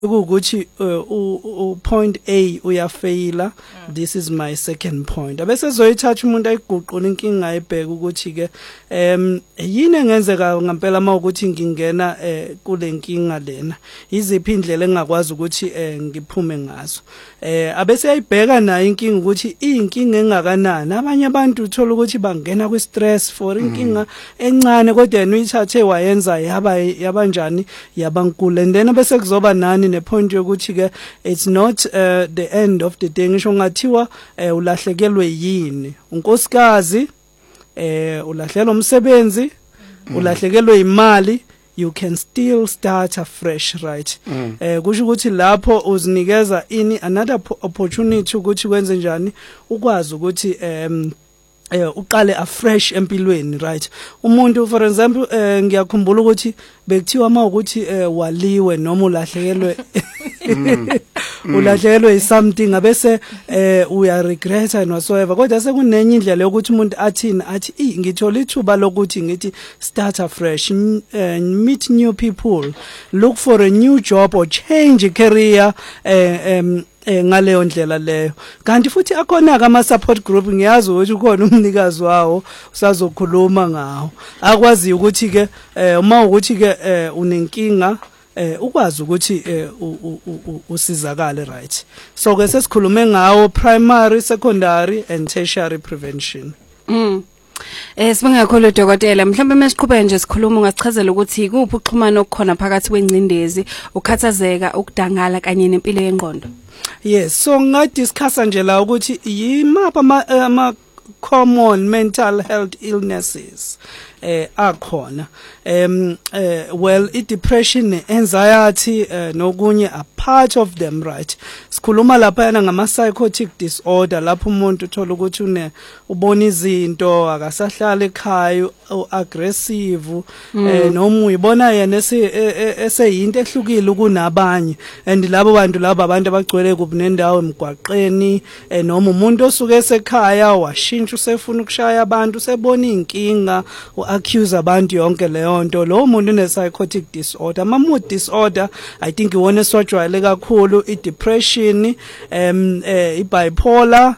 ukuthi point A uyafaila, this is my second point. Abese zoyithatha umuntu ayiguqula inkinga ayibheka ukuthi ke yini engenzeka ngempela mawukuthi ngingena kule nkinga lena, iziphi indlela engakwazi ukuthi ngiphume ngazo. Abese ayibheka nayo inkinga ukuthi inkinga engakanani. Abanye abantu uthola ukuthi bangena kwi stress for inkinga encane kodwa yena uyithathe wayenza yabanjani yabankulu, and then bese kuzoba nani ne point yokuthi ke it's not the end of the day. Ngisho ngathiwa ulahlekelwe yini, unkosikazi ulahlelwa umsebenzi, ulahlekelwe imali, you can still start afresh, right? Kusho ukuthi lapho uzinikeza another opportunity ukuthi kwenze njani ukwazi ukuthi uqale afresh empilweni, right? Umuntu for example ngiyakhumbula ukuthi bekuthiwa mawukuthi waliwe noma ulahlekelwe ulahlekelwe something abese uya regret and whatsoever, kodwa sekunenye indlela yokuthi umuntu athi ngithola ithuba lokuthi ngithi start afresh, meet new people, look for a new job or change a career ngaleyo ndlela leyo. Kanti futhi akhona ama support group, ngiyazi ukuthi ukhona umnikazi wawo usazokhuluma ngawo, akwazi ukuthi ke uma ukuthi ke unenkinga ukwazi ukuthi usizakale, right? So ke sesikhulume ngawo primary, secondary and tertiary prevention. Sibonga kakhulu dokotela. Mhlawumbe mesiqhubeka nje sikhuluma ungasichazela ukuthi kuphi uxhumano okukhona phakathi kwengcindezi, ukhathazeka, ukudangala kanye nempilo yengqondo. Yes, so ngadiscussa nje la ukuthi yimaphi ama common mental health illnesses akhona. Well, depression, anxiety, nokunye are part of them, right? Sikhuluma lapha yana ngama psychotic disorder, lapho umuntu uthola ukuthi ubona izinto akasahlala ekhaya, aggressive, noma uyibona yena eseyinto ehlukile kunabanye, and labo bantu laba abantu abagcwele kubunendawo emgwaqeni, noma umuntu osuke esekhaya washintsha usefuna ukushaya abantu, sebona inkinga, accuse abantu yonke leyo nto. Lo muntu une psychotic disorder. Ama mood disorder I think iwona swajwayele kakhulu, depression, bipolar,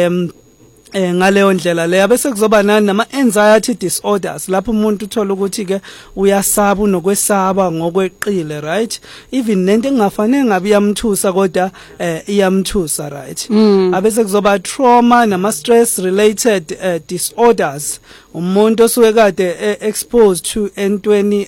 ngaleyo ndlela leyo. Bese kuzoba nama anxiety disorders, lapho umuntu uthola ukuthi ke uyasaba nokwesaba ngokweqile, right? Even lento engafanele ngabe iyamthusa kodwa iyamthusa, right? Abese kuzoba trauma nama stress related disorders, umuntu osuke kade exposed to entweni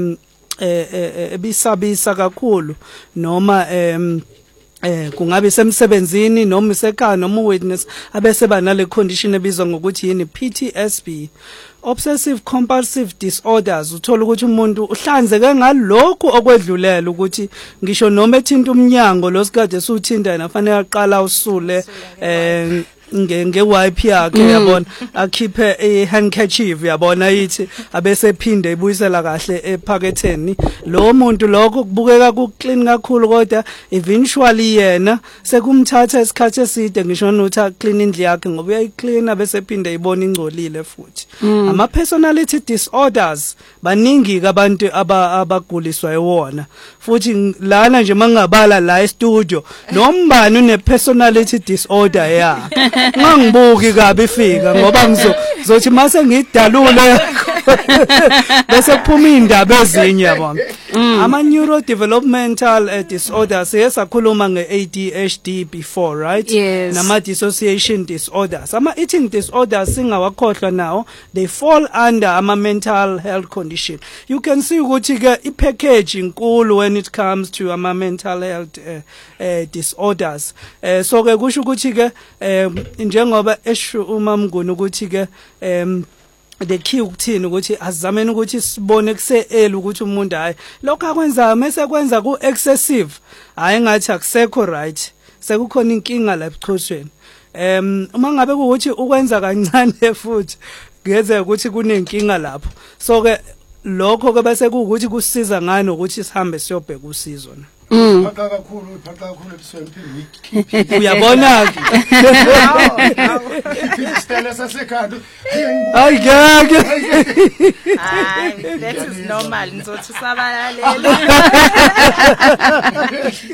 ebisabisa kakhulu, noma kungabe semsebenzini noma isekhaya noma witness abese banale condition ebizwa ngokuthi yini PTSD, obsessive compulsive disorders. Uthola ukuthi umuntu uhlanzeke ngalokho okwedlulela ukuthi ngisho noma ethinta umnyango losikade suthinta nafanele aqala usule ngewipe yakhe, yabona, akhiphe ihandkerchief, yabona, yithi abese phinde ebuyisela kahle ephaketheni. Lo muntu lokho kubukeka kuclean kakhulu kodwa eventually yena sekumthatha isikhathi eside ngisho nokuthi clean indlu yakhe ngoba uyayiclean bese phinde ibona ingcolile futhi. Ama personality disorders baningi abantu abaguliswa yiwona, futhi lana nje mangabala la e-studio nombani une personality disorder ya ngangibuki kabi ifika ngoba ngizothi mase ngidalule bese kuphuma indaba ezinye, yabona. Ama neurodevelopmental disorders, siyakhuluma nge-ADHD before, right? Yes. Nama dissociation disorders, ama eating disorders singawakhohlwa nawo, they fall under ama mental health condition. You can see ukuthi ke ipackage inkulu when it comes to ama mental health disorders. So ke kusho ukuthi ke njengoba esho uMamnguni ukuthi ke the key ukuthini ukuthi azameni ukuthi sibone kuse ukuthi umuntu hayi lokho akwenza mase kwenza ku excessive, hayi ngathi akusekho right, sekukhona inkinga la ebuchosweni. Uma ngabe ukuthi ukwenza kancane futhi ngeze ukuthi kunenkinga lapho, so ke lokho ke bese ukuthi kusiza ngani ukuthi sihambe siyobheka usizo na. Phaqa kakhulu ebusweni phinde uyabona ke Stella sasekhanda hayi ngeke that is normal ngizothi usabalalela